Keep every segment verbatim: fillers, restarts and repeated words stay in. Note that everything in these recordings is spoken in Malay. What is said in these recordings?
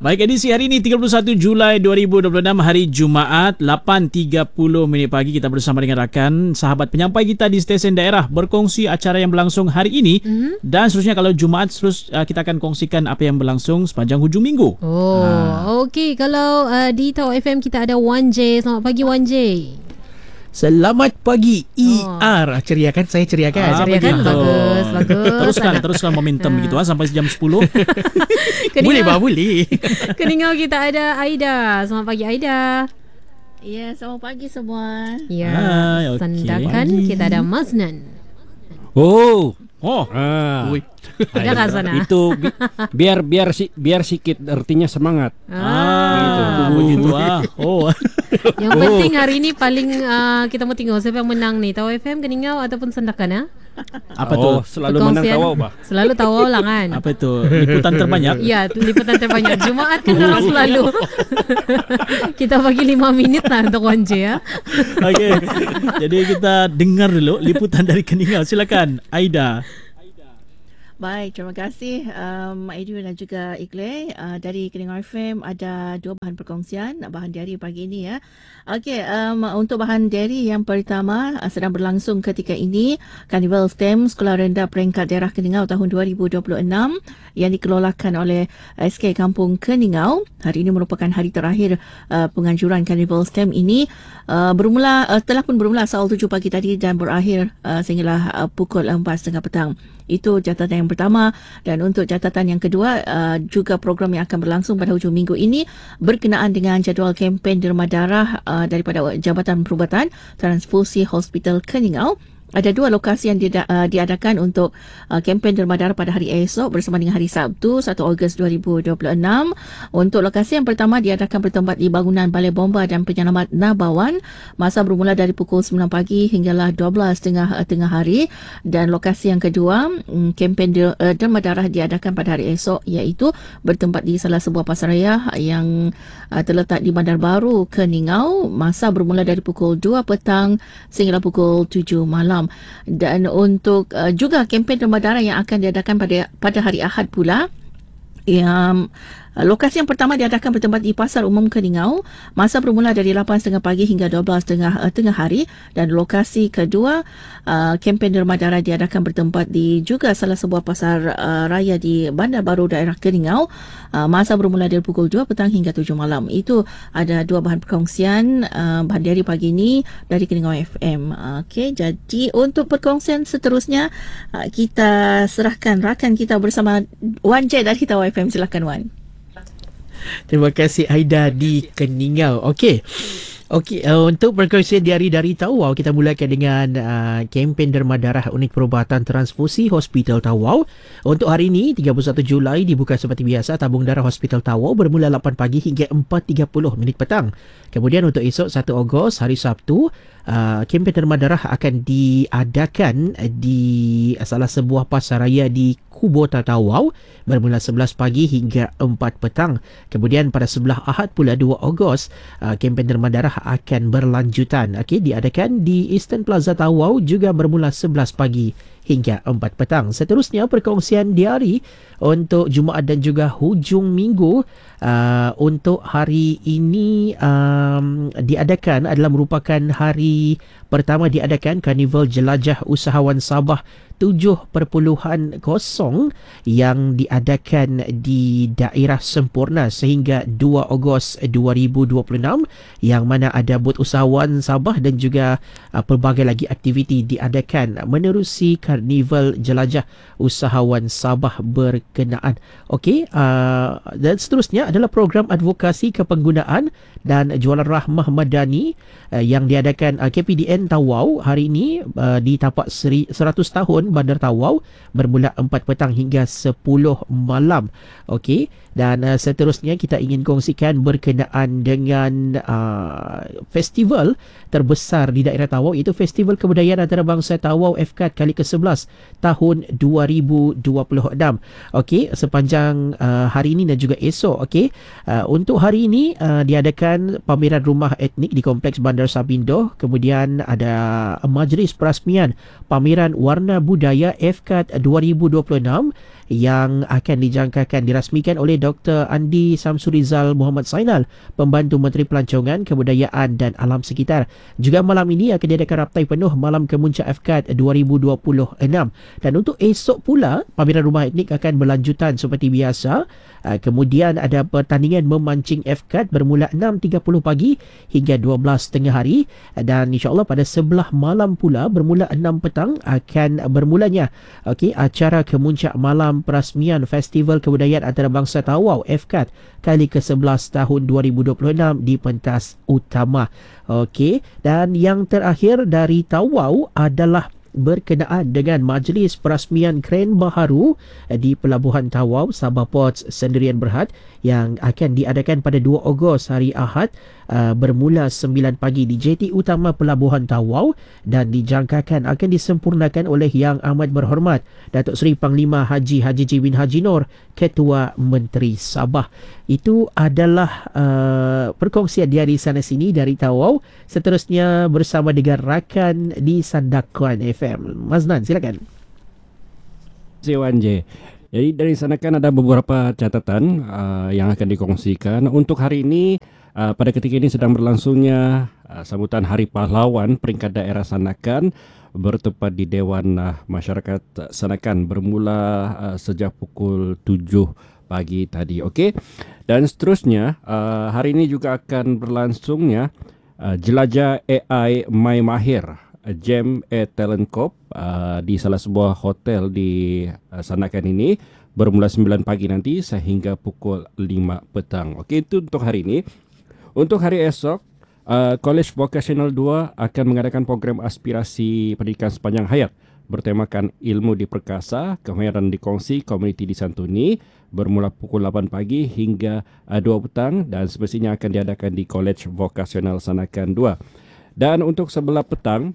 Baik, edisi hari ini tiga puluh satu Julai dua ribu dua puluh enam, hari Jumaat, lapan tiga puluh minit pagi. Kita bersama dengan rakan sahabat penyampai kita di stesen daerah berkongsi acara yang berlangsung hari ini. Mm-hmm. Dan seterusnya kalau Jumaat terus uh, kita akan kongsikan apa yang berlangsung sepanjang hujung minggu. Oh, ha. Okey. Kalau uh, di Tau F M kita ada Wan J. Selamat pagi Wan J. Selamat pagi E R. Oh. Ceria kan? Saya ceria kan? Ah, ceria kan? Bagus, bagus. Teruskan, teruskan momentum begitu ah sampai jam sepuluh. Boleh bah, boleh. Keningau kita ada Aida. Selamat pagi Aida. Ya, selamat pagi semua. Ya, Hai, okay. Sandakan kita ada Maznan. Oh. Oh. Ah. Ada kat sana. Itu bi- biar biar si, biar sikit artinya semangat. Ah, begitu. Begitu ah. Oh. Yang penting hari ini paling uh, kita mau tengok siapa yang menang ni. Tau F M, Keningau ataupun Sandakan ya? Apa oh, tu? Selalu menang Tawau bah. Selalu Tawau lah kan. Apa itu? Liputan terbanyak? Ya, liputan terbanyak. Jumaat kan orang selalu. Kita bagi lima minit lah untuk Wan J ya. Okey. Jadi kita dengar dulu liputan dari Keningau. Silakan Aida. Baik, terima kasih um, Aidil dan juga Iqlay. Uh, dari Keningau F M ada dua bahan perkongsian, bahan diari pagi ini ya. Okey, um, untuk bahan diari yang pertama uh, sedang berlangsung ketika ini Karnival STEM Sekolah Rendah Peringkat Daerah Keningau tahun dua ribu dua puluh enam yang dikelolakan oleh S K Kampung Keningau. Hari ini merupakan hari terakhir uh, penganjuran Karnival STEM ini. Uh, bermula uh, telah pun bermula asal tujuh pagi tadi dan berakhir uh, sehinggalah uh, pukul empat tiga puluh petang. Itu catatan yang pertama. Dan untuk catatan yang kedua, uh, juga program yang akan berlangsung pada hujung minggu ini berkenaan dengan jadual kempen derma darah uh, daripada Jabatan Perubatan Transfusi Hospital Keningau. Ada dua lokasi yang diada, uh, diadakan untuk uh, kempen derma darah pada hari esok bersama dengan hari Sabtu satu Ogos dua ribu dua puluh enam. Untuk lokasi yang pertama diadakan bertempat di bangunan Balai Bomba dan Penyelamat Nabawan. Masa bermula dari pukul sembilan pagi hinggalah dua belas tengah uh, tengah hari. Dan lokasi yang kedua, um, kempen der, uh, derma darah diadakan pada hari esok, iaitu bertempat di salah sebuah pasaraya yang uh, terletak di Bandar Baru Keningau. Masa bermula dari pukul dua petang sehingga pukul tujuh malam. Dan untuk uh, juga kempen derma darah yang akan diadakan pada pada hari Ahad pula, yang lokasi yang pertama diadakan bertempat di Pasar Umum Keningau. Masa bermula dari lapan tiga puluh pagi hingga dua belas tengah uh, tengah hari. Dan lokasi kedua, uh, kempen derma darah diadakan bertempat di juga salah sebuah pasar uh, raya di Bandar Baru daerah Keningau. Uh, masa bermula dari pukul dua petang hingga tujuh malam. Itu ada dua bahan perkongsian uh, bahan diari pagi ini dari Keningau F M. Uh, Okey, jadi untuk perkongsian seterusnya uh, kita serahkan rakan kita bersama Wan J dari Tau F M. Silakan Wan. Terima kasih Aida di Keningau. Okey. Okey, uh, untuk perkongsian diari dari Tawau, kita mulakan dengan uh, kempen derma darah unit perubatan transfusi Hospital Tawau. Untuk hari ini tiga puluh satu Julai dibuka seperti biasa tabung darah Hospital Tawau bermula lapan pagi hingga empat tiga puluh minit petang. Kemudian untuk esok satu Ogos hari Sabtu, uh, kempen derma darah akan diadakan di salah sebuah pasaraya di Kubota Tawau bermula sebelas pagi hingga empat petang. Kemudian pada sebelah Ahad pula dua Ogos, uh, kempen derma darah akan berlanjutan. Okey, diadakan di Eastern Plaza Tawau juga bermula sebelas pagi hingga empat petang. Seterusnya perkongsian diari untuk Jumaat dan juga hujung minggu. Uh, untuk hari ini um, diadakan adalah merupakan hari pertama diadakan Karnival Jelajah Usahawan Sabah tujuh kosong yang diadakan di daerah Sempurna sehingga dua Ogos dua ribu dua puluh enam, yang mana ada bot usahawan Sabah dan juga uh, pelbagai lagi aktiviti diadakan menerusi Karnival Jelajah Usahawan Sabah berkenaan. Okey, uh, dan seterusnya adalah program advokasi kepenggunaan dan jualan rahmah madani uh, yang diadakan uh, K P D N Tawau hari ini uh, di tapak seri, seratus tahun Bandar Tawau bermula empat petang hingga sepuluh malam. Okey, dan uh, seterusnya kita ingin kongsikan berkenaan dengan uh, festival terbesar di daerah Tawau, iaitu Festival Kebudayaan Antarabangsa Tawau F K A D kali ke sebelas tahun dua ribu dua puluh enam. Okey, sepanjang uh, hari ini dan juga esok. Okey, uh, untuk hari ini uh, diadakan pameran rumah etnik di Kompleks Bandar Sabindo. Kemudian ada majlis perasmian pameran warna budaya F K A D dua ribu dua puluh enam yang akan dijangkakan dirasmikan oleh Doktor Andi Samsurizal Muhammad Sainal, Pembantu Menteri Pelancongan, Kebudayaan dan Alam Sekitar. Juga malam ini akan diadakan raptai penuh Malam Kemuncak F C A D dua ribu dua puluh enam. Dan untuk esok pula, pameran rumah etnik akan berlanjutan seperti biasa. Kemudian ada pertandingan memancing F C A D bermula enam tiga puluh pagi hingga dua belas tengah hari. Dan insya-Allah pada sebelah malam pula bermula enam petang akan bermulanya okey acara Kemuncak Malam Perasmian Festival Kebudayaan Antarabangsa Tawau F C A D kali ke sebelas tahun dua ribu dua puluh enam di pentas utama. Okey, dan yang terakhir dari Tawau adalah berkenaan dengan Majlis Perasmian Kren Baharu di Pelabuhan Tawau, Sabah Ports Sendirian Berhad yang akan diadakan pada dua Ogos hari Ahad uh, bermula sembilan pagi di Jeti Utama Pelabuhan Tawau dan dijangkakan akan disempurnakan oleh Yang Amat Berhormat Datuk Seri Panglima Haji Haji Ji bin Haji Nur, Ketua Menteri Sabah. Itu adalah uh, perkongsian dari sana sini dari Tawau. Seterusnya bersama dengan rakan di Sandakan F M. Maznan, silakan. Terima kasih Wan J. Jadi dari sana kan ada beberapa catatan uh, yang akan dikongsikan. Untuk hari ini, uh, pada ketika ini sedang berlangsungnya uh, sambutan Hari Pahlawan peringkat daerah Sandakan bertepat di Dewan uh, Masyarakat Sandakan bermula uh, sejak pukul tujuh pagi tadi. Okey. Dan seterusnya, uh, hari ini juga akan berlangsungnya uh, Jelajah A I My Mahir Gem A Talent Corp uh, di salah sebuah hotel di uh, Sandakan ini bermula sembilan pagi nanti sehingga pukul lima petang. Okey, itu untuk hari ini. Untuk hari esok, uh, College Vocational dua akan mengadakan program aspirasi pendidikan sepanjang hayat bertemakan ilmu diperkasa, kemahiran dikongsi, komuniti disantuni bermula pukul lapan pagi hingga uh, dua petang dan semestinya akan diadakan di College Vocational Sandakan dua. Dan untuk sebelah petang,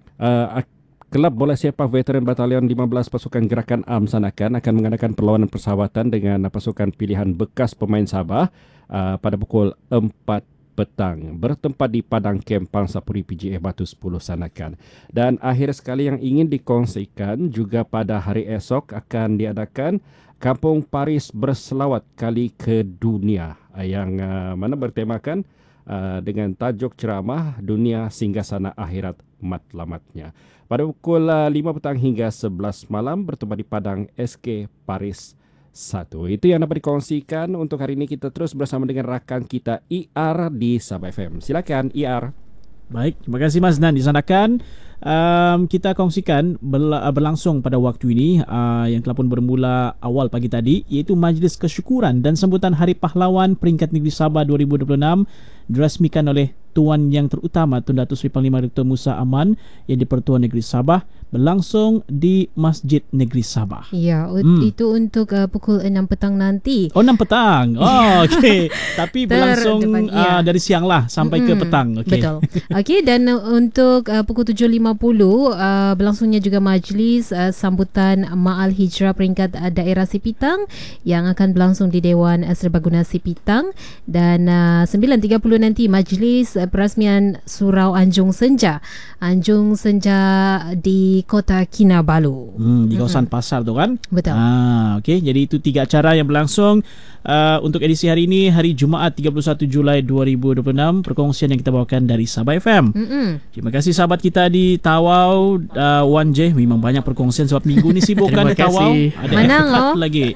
Uh, Kelab Bola Sepak Veteran Batalion lima belas Pasukan Gerakan A M Sandakan akan mengadakan perlawanan persahabatan dengan pasukan pilihan bekas pemain Sabah uh, pada pukul empat petang bertempat di Padang Kem Pangsapuri P G A Batu sepuluh Sandakan. Dan akhir sekali yang ingin dikongsikan juga pada hari esok akan diadakan Kampung Paris Berselawat Kali ke Dunia uh, yang uh, mana bertemakan Uh, dengan tajuk ceramah Dunia Singgasana Akhirat Matlamatnya pada pukul uh, lima petang hingga sebelas malam bertempat di Padang S K Paris satu. Itu yang dapat dikongsikan untuk hari ini. Kita terus bersama dengan rakan kita I R di Sabah F M. Silakan I R. Baik, terima kasih Mas Nan di Sandakan. Um, kita kongsikan berla- berlangsung pada waktu ini uh, yang telah pun bermula awal pagi tadi, iaitu Majlis Kesyukuran dan Sambutan Hari Pahlawan Peringkat Negeri Sabah dua ribu dua puluh enam dirasmikan oleh Tuan Yang Terutama Tun Datuk Seri Panglima Doktor Musa Aman yang di-Pertuan Negeri Sabah berlangsung di Masjid Negeri Sabah. Ya, Hmm. itu untuk uh, pukul enam petang nanti. Oh, enam petang. Oh, okey. Tapi berlangsung Terdepan, uh, ya. dari siang lah sampai Mm-mm, ke petang. Okey. Betul. Okey, dan uh, untuk uh, pukul tujuh lima puluh uh, berlangsungnya juga majlis uh, sambutan Ma'al Hijrah peringkat uh, daerah Sipitang yang akan berlangsung di Dewan uh, Serbaguna Sipitang, dan uh, sembilan tiga puluh nanti majlis uh, perasmian Surau Anjung Senja. Anjung Senja di Kota Kinabalu. Hmm, di kawasan mm-hmm. pasar tu kan? Betul. Ah, okey. Jadi itu tiga acara yang berlangsung uh, untuk edisi hari ini, hari Jumaat tiga puluh satu Julai dua ribu dua puluh enam. Perkongsian yang kita bawakan dari Sabah F M. Mm-mm. Terima kasih sahabat kita di Tawau, uh, Wan J. Memang banyak perkongsian sebab minggu ni sibuk kan di Tawau. Ada Menang, F F oh. lagi.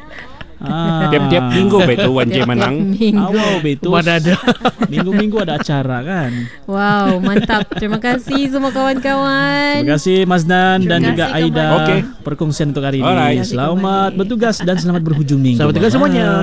Ah. Tiap-tiap minggu betul Wan J menang. Minggu. Awal betul. Mana ada. Minggu-minggu ada acara kan. Wow, mantap. Terima kasih semua kawan-kawan. Terima kasih Mas Dan Terima dan kasih, juga Kamal. Aida. Okey. Perkongsian untuk hari ini. Alright. Selamat bertugas dan selamat berhujung minggu. Selamat tinggal semuanya.